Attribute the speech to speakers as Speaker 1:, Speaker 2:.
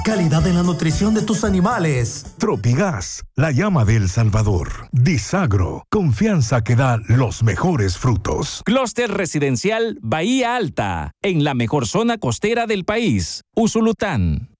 Speaker 1: Calidad en la nutrición de tus animales.
Speaker 2: Tropigas, la llama de El Salvador. Disagro, confianza que da los mejores frutos.
Speaker 3: Clúster residencial Bahía Alta, en la mejor zona costera del país, Usulután.